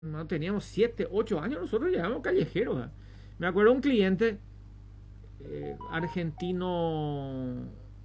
no teníamos 7, 8 años, nosotros llegábamos callejeros. Me acuerdo un cliente argentino,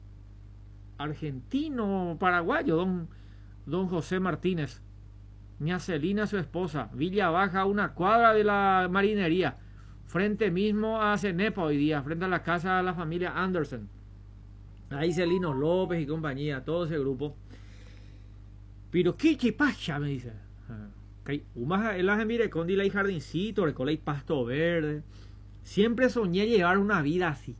argentino, paraguayo, don José Martínez. Ña Celina, su esposa, Villa Baja, una cuadra de la marinería, frente mismo a Cenepa hoy día, frente a la casa de la familia Anderson. Ahí Celino López y compañía, todo ese grupo. Pero qué chipacha, me dice. Umas en las mire con y jardincito, recola pasto verde. Siempre soñé llevar una vida así.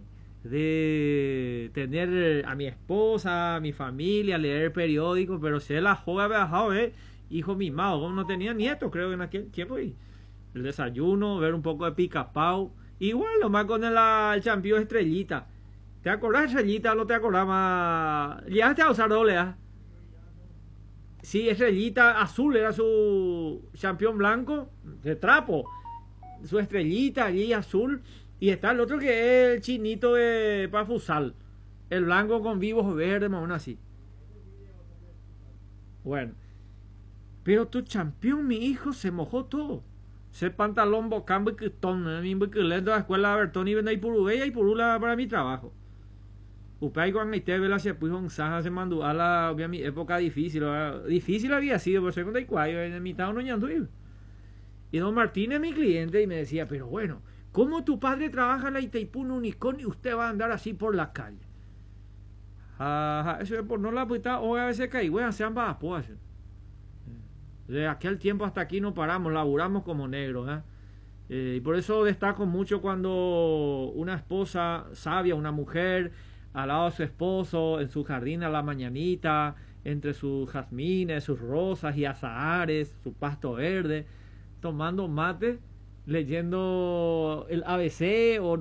De tener a mi esposa, a mi familia, leer periódicos, pero se la joda bajado, hijo mimado, como no tenía nietos, creo que en aquel tiempo, y el desayuno, ver un poco de pica-pau, igual nomás con el champion Estrellita. ¿Te acordás, Estrellita, o no te acordás más? ¿Llegaste a usar doble A? Sí, Estrellita azul era su champion blanco de trapo, su estrellita allí azul, y está el otro que es el chinito de Pafusal, el blanco con vivos verdes, más o menos así. Bueno, pero tu campeón, mi hijo, se mojó todo. Se pantalón bocambo y cristón. Mi lento de la escuela Bertoni y venda y purubella y purula para mi trabajo. Upay con Haití, vela se puso un saja, se mandó a la mi época difícil. ¿Verdad? Difícil había sido, por ser con Taekwondo, en mitad no ñando. Y don Martínez, mi cliente, y me decía, pero bueno, ¿cómo tu padre trabaja en la Itaipú Unicón y usted va a andar así por la calle? Ajá, eso es por no la puta, o a veces caí, weón, sean bajas, pues. De aquel tiempo hasta aquí no paramos, laburamos como negros. Y por eso destaco mucho cuando una esposa sabia, una mujer, al lado de su esposo, en su jardín a la mañanita, entre sus jazmines, sus rosas y azahares, su pasto verde, tomando mate, leyendo el ABC o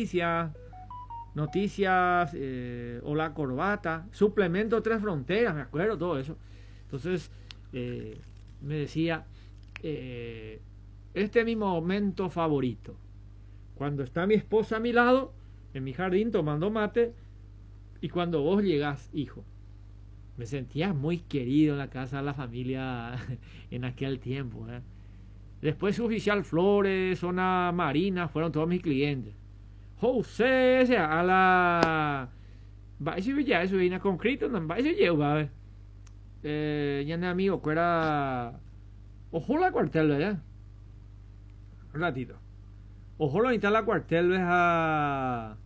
noticias o la corbata, suplemento Tres Fronteras, me acuerdo todo eso. Entonces, me decía, este es mi momento favorito. Cuando está mi esposa a mi lado, en mi jardín tomando mate, y cuando vos llegás, hijo. Me sentía muy querido en la casa de la familia en aquel tiempo. Después Oficial Flores, Zona Marina, fueron todos mis clientes. José, a la... Va, eso ya, eso viene concreto, no va, eso lleva, ya no amigo, que era... Ojo la cuartel, ¿verdad? Un ratito. Ojo la mitad la cuartel, ¿verdad?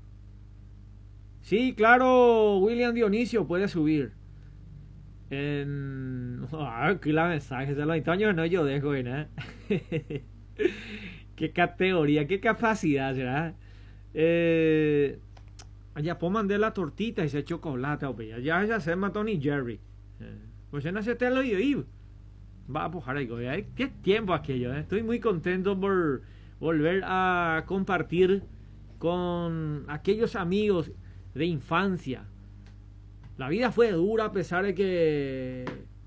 Sí, claro, William Dionisio puede subir. Que la mensaje, de los años no yo dejo, ¿no? Qué categoría, qué capacidad, ¿será? Allá puedo mandar la tortita y se chocolate, ya se llama Tony Jerry. Pues ya no se te lo ido. Va a pujar ahí, qué tiempo aquello, Estoy muy contento por volver a compartir con aquellos amigos de infancia. La vida fue dura a pesar de que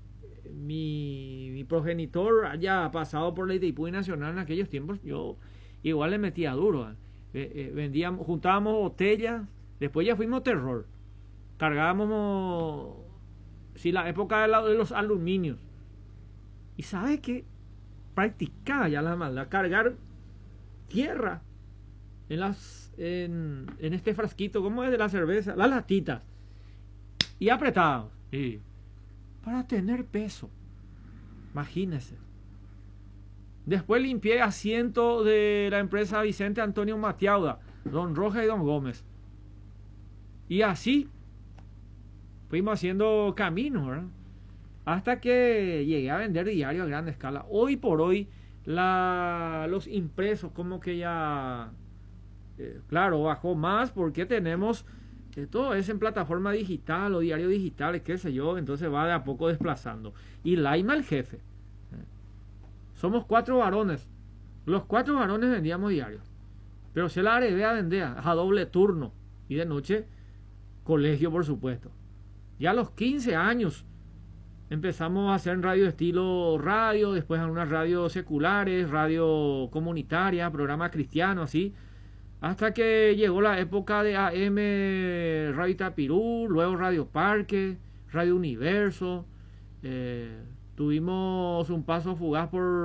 mi progenitor haya pasado por la Itaipú Nacional en aquellos tiempos. Yo igual le metía duro. Vendíamos, juntábamos botellas, después ya fuimos terror. Cargábamos, sí, la época de los aluminios. Y sabe que practicaba ya la maldad, cargar tierra en este frasquito, ¿cómo es de la cerveza? Las latitas. Y apretado. Sí. Para tener peso. Imagínense. Después limpié asiento de la empresa Vicente Antonio Matiauda, don Roja y don Gómez. Y así fuimos haciendo camino, ¿verdad? Hasta que llegué a vender diario a gran escala. Hoy por hoy, los impresos como que ya, claro, bajó más porque tenemos todo es en plataforma digital o diario digital, qué sé yo, entonces va de a poco desplazando. Y Laima el jefe. Somos 4 varones. Los 4 varones vendíamos diario. Pero se la heredé a vender a doble turno. Y de noche, colegio, por supuesto. Ya a los 15 años empezamos a hacer radio estilo radio, después algunas radios seculares, radio comunitaria, programa cristiano, así. Hasta que llegó la época de AM, Radio Itapirú, luego Radio Parque, Radio Universo, Tuvimos un paso fugaz por